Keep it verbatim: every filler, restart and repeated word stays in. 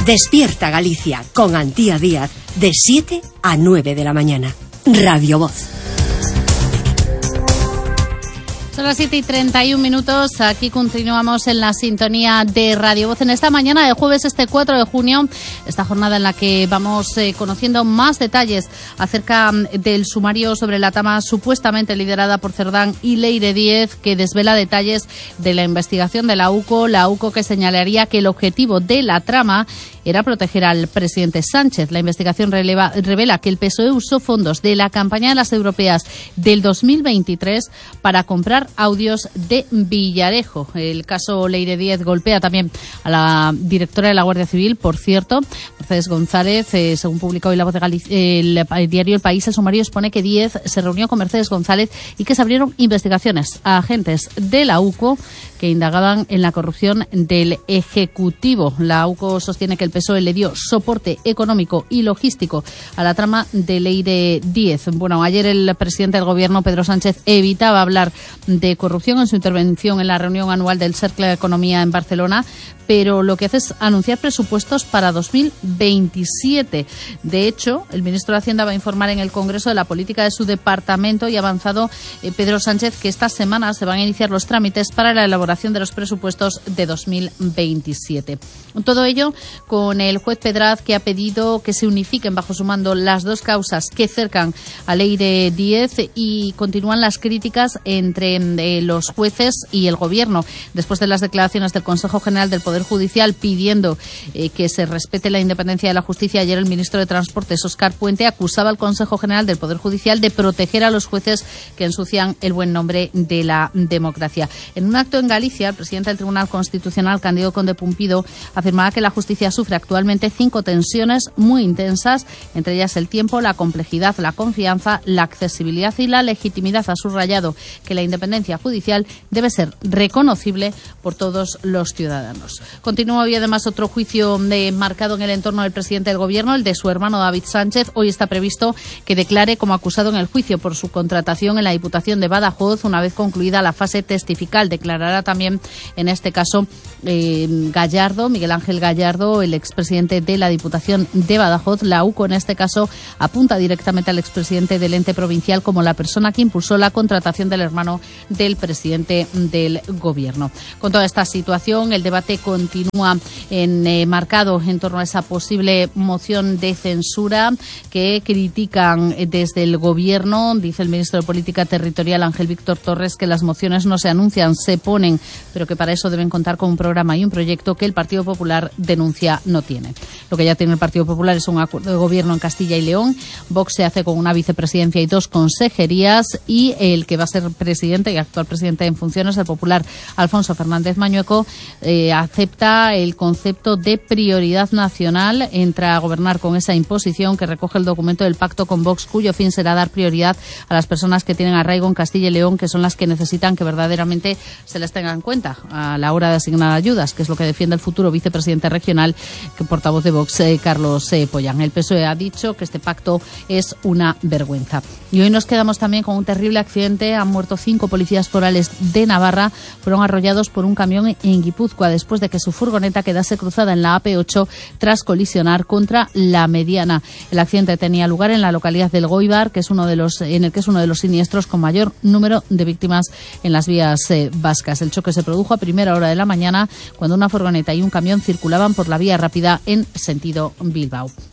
Despierta Galicia con Antía Díaz de siete a nueve de la mañana. Radio Voz. Son las siete y treinta y un minutos. Aquí continuamos en la sintonía de Radio Voz en esta mañana de jueves, este cuatro de junio. Esta jornada en la que vamos eh, conociendo más detalles acerca del sumario sobre la trama supuestamente liderada por Cerdán y Leire Díez, que desvela detalles de la investigación de la UCO. La UCO que señalaría que el objetivo de la trama era proteger al presidente Sánchez. La investigación releva, revela que el P S O E usó fondos de la campaña de las europeas del dos mil veintitrés para comprar audios de Villarejo. El caso Leire Díez golpea también a la directora de la Guardia Civil, por cierto, Mercedes González. Eh, según publicó hoy La Voz de Galicia, el, el diario El País, el sumario expone que Díez se reunió con Mercedes González y que se abrieron investigaciones a agentes de la UCO que indagaban en la corrupción del Ejecutivo. La UCO sostiene que el P S O E le dio soporte económico y logístico a la trama de Leire Díez. Bueno, ayer el presidente del Gobierno, Pedro Sánchez, evitaba hablar de corrupción en su intervención en la reunión anual del Cercle de Economía en Barcelona, pero lo que hace es anunciar presupuestos para dos mil veintisiete. De hecho, el ministro de Hacienda va a informar en el Congreso de la política de su departamento y ha avanzado eh, Pedro Sánchez que esta semana se van a iniciar los trámites para la elaboración de los presupuestos de dos mil veintisiete. Todo ello con el juez Pedraz, que ha pedido que se unifiquen bajo su mando las dos causas que cercan a Leire Díez, y continúan las críticas entre eh, los jueces y el Gobierno después de las declaraciones del Consejo General del Poder Judicial pidiendo eh, que se respete la independencia de la justicia. Ayer el ministro de Transportes, Óscar Puente, acusaba al Consejo General del Poder Judicial de proteger a los jueces que ensucian el buen nombre de la democracia. En un acto en Galicia, el presidente del Tribunal Constitucional, Cándido Conde Pumpido, afirmaba que la justicia sufre actualmente cinco tensiones muy intensas, entre ellas el tiempo, la complejidad, la confianza, la accesibilidad y la legitimidad. Ha subrayado que la independencia judicial debe ser reconocible por todos los ciudadanos. Continúa hoy además otro juicio de, marcado en el entorno del presidente del Gobierno, el de su hermano David Sánchez. Hoy está previsto que declare como acusado en el juicio por su contratación en la Diputación de Badajoz una vez concluida la fase testifical. Declarará también en este caso eh, Gallardo, Miguel Ángel Gallardo, el expresidente de la Diputación de Badajoz. La UCO en este caso apunta directamente al expresidente del ente provincial como la persona que impulsó la contratación del hermano del presidente del Gobierno. Con toda esta situación, el debate continúa en, eh, marcado en torno a esa posible moción de censura que critican desde el Gobierno. Dice el ministro de Política Territorial, Ángel Víctor Torres, que las mociones no se anuncian, se ponen, pero que para eso deben contar con un programa y un proyecto que el Partido Popular denuncia no tiene. Lo que ya tiene el Partido Popular es un acuerdo de gobierno en Castilla y León. Vox se hace con una vicepresidencia y dos consejerías, y el que va a ser presidente y actual presidente en funciones, el popular Alfonso Fernández Mañueco, eh, acepta el concepto de prioridad nacional. Entra a gobernar con esa imposición que recoge el documento del pacto con Vox, cuyo fin será dar prioridad a las personas que tienen arraigo en Castilla y León, que son las que necesitan que verdaderamente se les tenga en cuenta a la hora de asignar ayudas, que es lo que defiende el futuro vicepresidente regional, que portavoz de Vox, eh, Carlos eh, Pollán. El P S O E ha dicho que este pacto es una vergüenza. Y hoy nos quedamos también con un terrible accidente. Han muerto cinco policías forales de Navarra. Fueron arrollados por un camión en Guipúzcoa después de que su furgoneta quedase cruzada en la A P ocho tras colisionar contra la Mediana. El accidente tenía lugar en la localidad del Goibar, que es uno de los, en el que es uno de los siniestros con mayor número de víctimas en las vías eh, vascas. El choque se produjo a primera hora de la mañana cuando una furgoneta y un camión circulaban por la vía rápida en sentido Bilbao.